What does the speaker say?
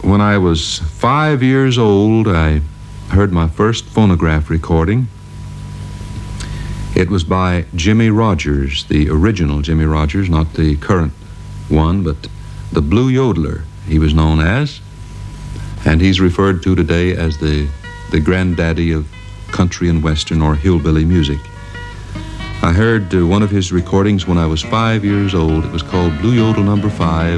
When I was 5 years old, I heard my first phonograph recording. It was by Jimmy Rogers, the original Jimmy Rogers, not the current one, but the Blue Yodeler, he was known as. And he's referred to today as the granddaddy of country and western or hillbilly music. I heard one of his recordings when I was 5 years old. It was called Blue Yodel Number 5.